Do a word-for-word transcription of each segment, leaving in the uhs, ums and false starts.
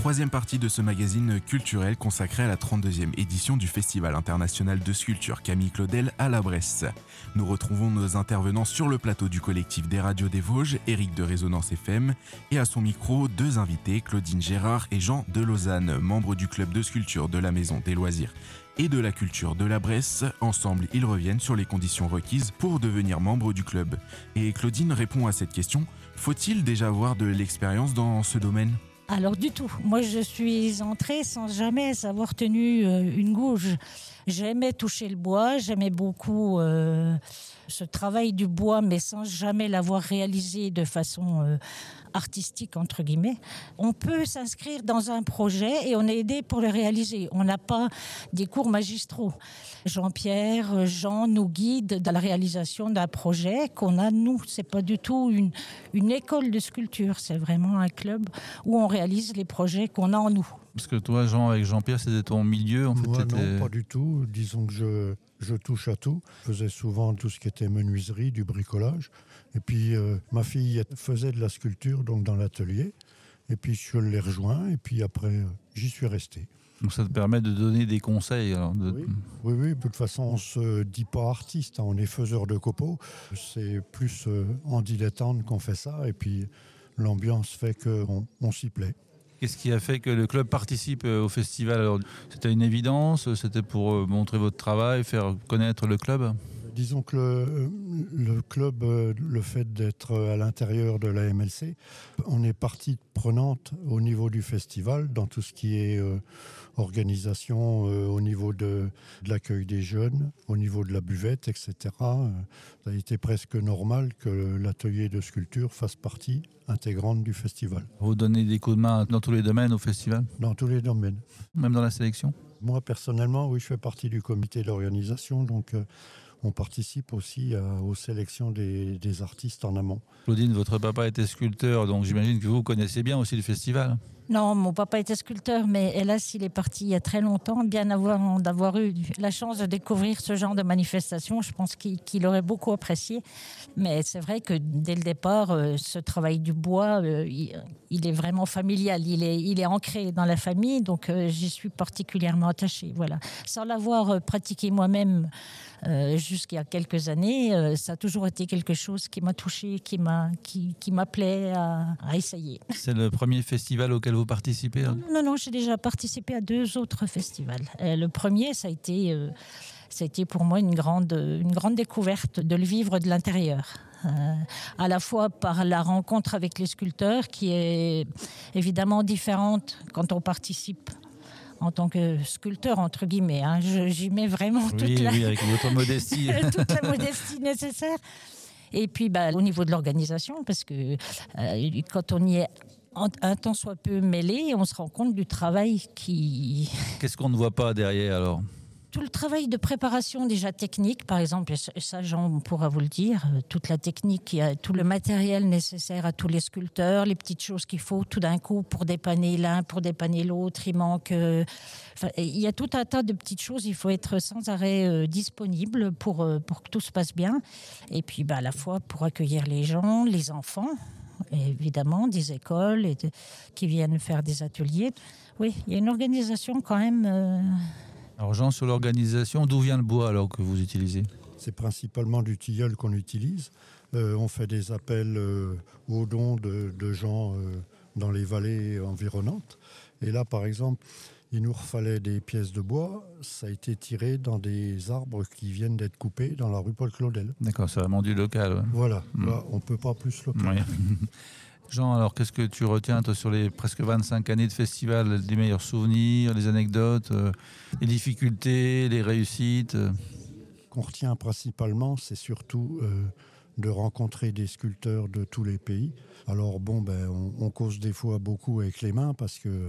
troisième partie de ce magazine culturel consacré à la trente-deuxième édition du Festival international de sculpture Camille Claudel à la Bresse. Nous retrouvons nos intervenants sur le plateau du collectif des radios des Vosges, Eric de Résonance F M, et à son micro, deux invités, Claudine Gérard et Jean de Lausanne, membres du club de sculpture de la Maison des Loisirs et de la Culture de la Bresse. Ensemble, ils reviennent sur les conditions requises pour devenir membre du club. Et Claudine répond à cette question, faut-il déjà avoir de l'expérience dans ce domaine ? Alors du tout. Moi, je suis entrée sans jamais avoir tenu euh, une gouge. J'aimais toucher le bois, j'aimais beaucoup euh, ce travail du bois, mais sans jamais l'avoir réalisé de façon euh, artistique, entre guillemets. On peut s'inscrire dans un projet et on est aidé pour le réaliser. On n'a pas des cours magistraux. Jean-Pierre, Jean nous guide dans la réalisation d'un projet qu'on a, nous. C'est pas du tout une, une école de sculpture, c'est vraiment un club où on réalise les projets qu'on a en nous. Parce que toi, Jean, avec Jean-Pierre, c'était ton milieu en fait. Moi, t'étais... non, pas du tout. Disons que je, je touche à tout. Je faisais souvent tout ce qui était menuiserie, du bricolage. Et puis, euh, ma fille faisait de la sculpture donc dans l'atelier. Et puis, je l'ai rejoint. Et puis après, euh, j'y suis resté. Donc ça te permet de donner des conseils alors de... oui. oui, oui. De toute façon, on ne se dit pas artiste. Hein, on est faiseur de copeaux. C'est plus euh, en dilettante qu'on fait ça. Et puis, l'ambiance fait qu'on on s'y plaît. Qu'est-ce qui a fait que le club participe au festival ? Alors, c'était une évidence ? C'était pour montrer votre travail, faire connaître le club ? Disons que le, le club, le fait d'être à l'intérieur de la M L C, on est partie prenante au niveau du festival, dans tout ce qui est euh, organisation, euh, au niveau de, de l'accueil des jeunes, au niveau de la buvette, et cetera. Ça a été presque normal que l'atelier de sculpture fasse partie intégrante du festival. Vous donnez des coups de main dans tous les domaines au festival ? Dans tous les domaines. Même dans la sélection ? Moi, personnellement, oui, je fais partie du comité d'organisation, donc euh, on participe aussi à, aux sélections des, des artistes en amont. Claudine, votre papa était sculpteur, donc j'imagine que vous connaissez bien aussi le festival. Non, mon papa était sculpteur, mais hélas, il est parti il y a très longtemps. Bien avant d'avoir eu la chance de découvrir ce genre de manifestation, je pense qu'il, qu'il aurait beaucoup apprécié. Mais c'est vrai que dès le départ, euh, ce travail du bois, euh, il, il est vraiment familial. Il est, il est ancré dans la famille, donc euh, j'y suis particulièrement attachée. Voilà. Sans l'avoir euh, pratiqué moi-même euh, jusqu'il y a quelques années, euh, ça a toujours été quelque chose qui m'a touchée, qui, m'a, qui, qui m'appelait à, à essayer. C'est le premier festival auquel vous participez hein ? Non, non, j'ai déjà participé à deux autres festivals. Euh, le premier, ça a été, euh, ça a été pour moi une grande, une grande découverte de le vivre de l'intérieur. Euh, à la fois par la rencontre avec les sculpteurs, qui est évidemment différente quand on participe en tant que sculpteur, entre guillemets. Hein. Je, j'y mets vraiment oui, toute, la... oui, avec votre modestie. toute la modestie nécessaire. Et puis, bah, au niveau de l'organisation, parce que euh, quand on y est un temps soit peu mêlé, on se rend compte du travail qui... Qu'est-ce qu'on ne voit pas derrière alors ? Tout le travail de préparation déjà technique, par exemple, et ça Jean pourra vous le dire, toute la technique, il y a tout le matériel nécessaire à tous les sculpteurs, les petites choses qu'il faut tout d'un coup pour dépanner l'un, pour dépanner l'autre, il manque... Euh, enfin, il y a tout un tas de petites choses, il faut être sans arrêt euh, disponible pour, euh, pour que tout se passe bien. Et puis bah, à la fois pour accueillir les gens, les enfants, évidemment, des écoles et de, qui viennent faire des ateliers. Oui, il y a une organisation quand même... Euh... Alors Jean, sur l'organisation, d'où vient le bois alors que vous utilisez ? C'est principalement du tilleul qu'on utilise. Euh, on fait des appels euh, aux dons de, de gens euh, dans les vallées environnantes. Et là, par exemple, il nous fallait des pièces de bois. Ça a été tiré dans des arbres qui viennent d'être coupés dans la rue Paul Claudel. D'accord, c'est vraiment du local. Ouais. Voilà, mmh. là, on ne peut pas plus local. Oui. Jean, alors qu'est-ce que tu retiens toi, sur les presque vingt-cinq années de festival, les meilleurs souvenirs, les anecdotes, euh, les difficultés, les réussites euh... Qu'on retient principalement, c'est surtout euh, de rencontrer des sculpteurs de tous les pays. Alors bon, ben, on, on cause des fois beaucoup avec les mains parce que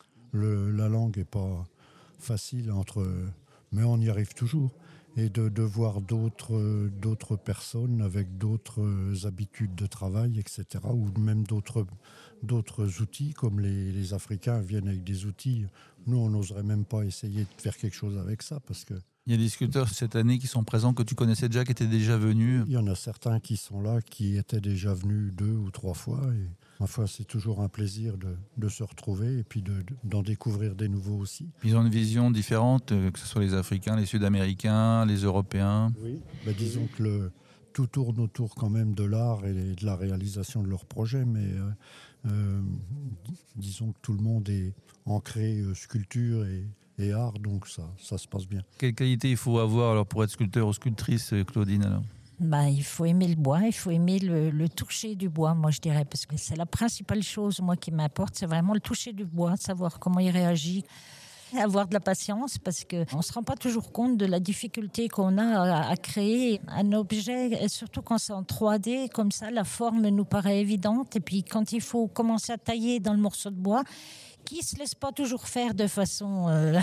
le, la langue n'est pas facile, entre, mais on y arrive toujours. Et de, de voir d'autres, d'autres personnes avec d'autres habitudes de travail, et cetera, ou même d'autres, d'autres outils, comme les, les Africains viennent avec des outils. Nous, on n'oserait même pas essayer de faire quelque chose avec ça, parce que... Il y a des sculpteurs cette année qui sont présents, que tu connaissais déjà, qui étaient déjà venus. Il y en a certains qui sont là, qui étaient déjà venus deux ou trois fois, et ma foi, c'est toujours un plaisir de, de se retrouver et puis de, de, d'en découvrir des nouveaux aussi. Ils ont une vision différente, que ce soit les Africains, les Sud-Américains, les Européens. Oui, ben, disons que le, tout tourne autour quand même de l'art et de la réalisation de leurs projets, mais euh, euh, disons que tout le monde est ancré euh, sculpture et, et art, donc ça, ça se passe bien. Quelle qualité il faut avoir alors pour être sculpteur ou sculptrice, Claudine alors? Bah, il faut aimer le bois, il faut aimer le, le toucher du bois, moi je dirais, parce que c'est la principale chose moi qui m'importe, c'est vraiment le toucher du bois, savoir comment il réagit, avoir de la patience, parce qu'on ne se rend pas toujours compte de la difficulté qu'on a à, à créer un objet, et surtout quand c'est en trois D, comme ça, la forme nous paraît évidente, et puis quand il faut commencer à tailler dans le morceau de bois, qui ne se laisse pas toujours faire de façon... Euh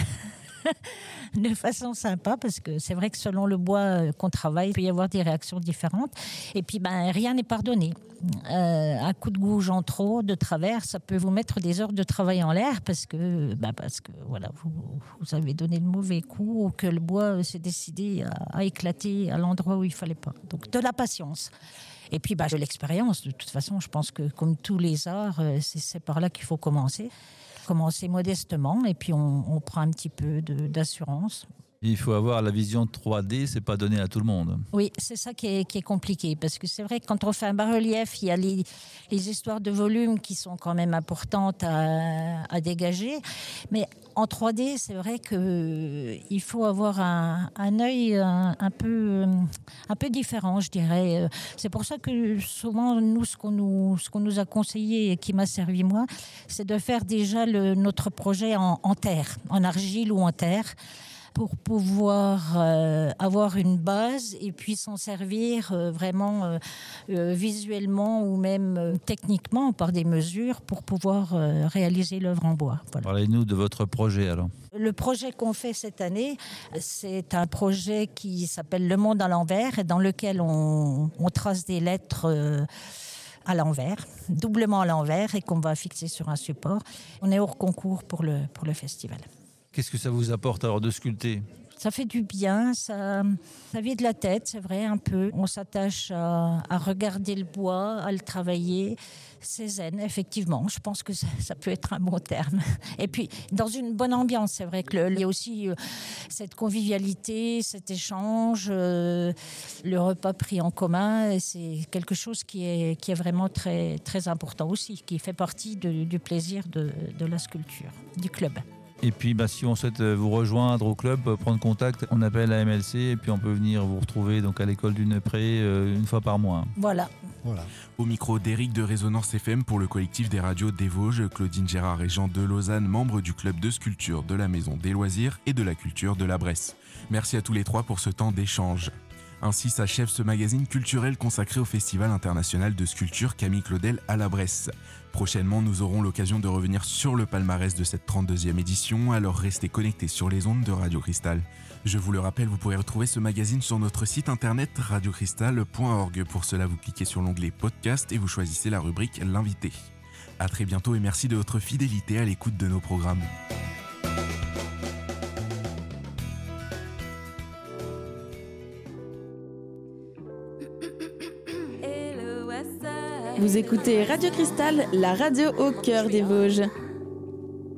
de façon sympa, parce que c'est vrai que selon le bois qu'on travaille, il peut y avoir des réactions différentes. Et puis, ben, rien n'est pardonné. Euh, un coup de gouge en trop, de travers, ça peut vous mettre des heures de travail en l'air parce que, ben, parce que voilà, vous, vous avez donné le mauvais coup ou que le bois s'est décidé à, à éclater à l'endroit où il ne fallait pas. Donc, de la patience. Et puis, ben, de l'expérience. De toute façon, je pense que comme tous les arts, c'est, c'est par là qu'il faut commencer. Commencer modestement et puis on, on prend un petit peu de, d'assurance. Il faut avoir la vision trois D, c'est pas donné à tout le monde. Oui, c'est ça qui est, qui est compliqué, parce que c'est vrai que quand on fait un bas-relief, il y a les, les histoires de volume qui sont quand même importantes à, à dégager, mais en trois D, c'est vrai qu'il faut avoir un, un œil un, un, peu, un peu différent, je dirais. C'est pour ça que souvent, nous, ce qu'on nous, ce qu'on nous a conseillé et qui m'a servi moi, c'est de faire déjà le, notre projet en, en terre, en argile ou en terre, pour pouvoir euh, avoir une base et puis s'en servir euh, vraiment euh, euh, visuellement ou même euh, techniquement par des mesures pour pouvoir euh, réaliser l'œuvre en bois. Voilà. Parlez-nous de votre projet alors. Le projet qu'on fait cette année, c'est un projet qui s'appelle Le Monde à l'envers et dans lequel on, on trace des lettres euh, à l'envers, doublement à l'envers et qu'on va fixer sur un support. On est hors concours pour le, pour le festival. Qu'est-ce que ça vous apporte alors de sculpter ? Ça fait du bien, ça, ça vide la tête, c'est vrai, un peu. On s'attache à, à regarder le bois, à le travailler. C'est zen, effectivement. Je pense que ça, ça peut être un bon terme. Et puis, dans une bonne ambiance, c'est vrai qu'il y a aussi euh, cette convivialité, cet échange, euh, le repas pris en commun. C'est quelque chose qui est, qui est vraiment très, très important aussi, qui fait partie de, du plaisir de, de la sculpture, du club. Et puis, bah, si on souhaite vous rejoindre au club, prendre contact, on appelle la M L C et puis on peut venir vous retrouver donc, à l'école du Neupré euh, une fois par mois. Voilà. Voilà. Au micro d'Éric de Résonance F M pour le collectif des radios des Vosges, Claudine Gérard et Jean de Lausanne, membres du club de sculpture de la Maison des Loisirs et de la Culture de la Bresse. Merci à tous les trois pour ce temps d'échange. Ainsi s'achève ce magazine culturel consacré au Festival international de sculpture Camille Claudel à la Bresse. Prochainement, nous aurons l'occasion de revenir sur le palmarès de cette trente-deuxième édition, alors restez connectés sur les ondes de Radio Cristal. Je vous le rappelle, vous pourrez retrouver ce magazine sur notre site internet radio cristal point org. Pour cela, vous cliquez sur l'onglet podcast et vous choisissez la rubrique l'invité. À très bientôt et merci de votre fidélité à l'écoute de nos programmes. Vous écoutez Radio Cristal, la radio au cœur des Vosges.